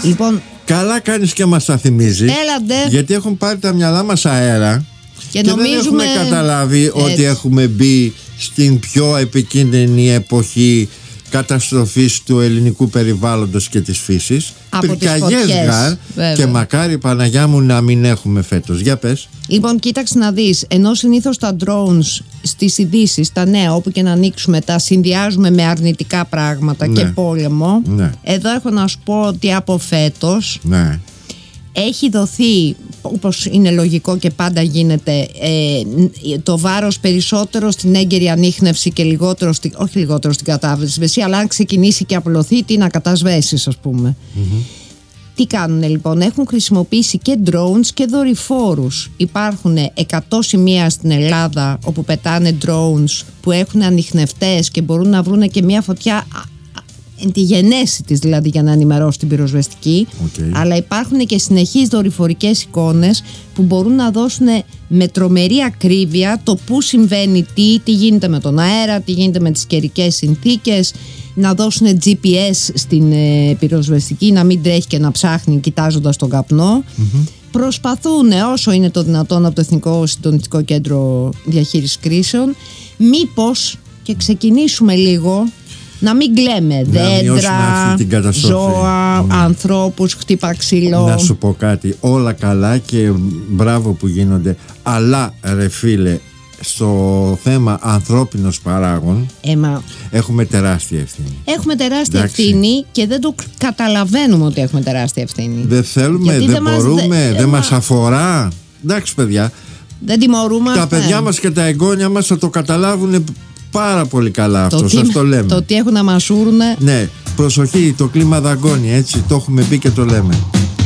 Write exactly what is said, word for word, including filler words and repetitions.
Λοιπόν, καλά κάνεις και μας τα θυμίζεις. Έλαντε. Γιατί έχουν πάρει τα μυαλά μας αέρα και, και νομίζουμε... δεν έχουμε καταλάβει Έτσι. ότι έχουμε μπει στην πιο επικίνδυνη εποχή καταστροφής του ελληνικού περιβάλλοντος και της φύσης. Πυρκαγιές γαρ, και μακάρι Παναγιά μου να μην έχουμε φέτος. Για πες. Λοιπόν, κοίταξε να δεις, ενώ συνήθως τα drones στις ειδήσεις, τα νέα όπου και να ανοίξουμε, τα συνδυάζουμε με αρνητικά πράγματα, ναι, και πόλεμο, ναι, εδώ έχω να σου πω ότι από φέτος, ναι, έχει δοθεί, όπως είναι λογικό και πάντα γίνεται, ε, το βάρος περισσότερο στην έγκαιρη ανίχνευση και λιγότερο, στη, όχι λιγότερο στην κατάσβεση, αλλά αν ξεκινήσει και απλωθεί, τι να κατασβέσεις, ας πούμε. Mm-hmm. Τι κάνουν λοιπόν, έχουν χρησιμοποιήσει και drones και δορυφόρους. Υπάρχουν εκατό σημεία στην Ελλάδα όπου πετάνε drones που έχουν ανιχνευτές και μπορούν να βρουν και μια φωτιά εν τη γενέση της, δηλαδή, για να ενημερώσει την πυροσβεστική. Okay. Αλλά υπάρχουν και συνεχείς δορυφορικές εικόνες που μπορούν να δώσουν με τρομερή ακρίβεια το που συμβαίνει τι, τι γίνεται με τον αέρα, τι γίνεται με τις καιρικές συνθήκες, να δώσουν τζι πι ες στην ε, πυροσβεστική, να μην τρέχει και να ψάχνει κοιτάζοντας τον καπνό. Mm-hmm. Προσπαθούν όσο είναι το δυνατόν από το Εθνικό Συντονιστικό Κέντρο Διαχείρισης Κρίσεων, μήπως και ξεκινήσουμε λίγο να μην κλαίμε δέντρα, ζώα, ναι, ανθρώπους, χτύπα ξύλο. Να σου πω κάτι, όλα καλά και μπράβο που γίνονται, αλλά ρε φίλε, στο θέμα ανθρώπινος παράγων, Έμα. έχουμε τεράστια ευθύνη. Έχουμε τεράστια Εντάξει. ευθύνη και δεν το καταλαβαίνουμε ότι έχουμε τεράστια ευθύνη. Δεν θέλουμε, δεν, δεν μπορούμε, μας, δεν, δεν μας αφορά. Εντάξει παιδιά, δεν τιμωρούμε. Τα παιδιά μας και τα εγγόνια μας θα το καταλάβουν πάρα πολύ καλά αυτό, σας το λέμε. Το τι έχουν να μασούρουνε. Ναι, προσοχή, το κλίμα δαγκώνει, έτσι, το έχουμε πει και το λέμε.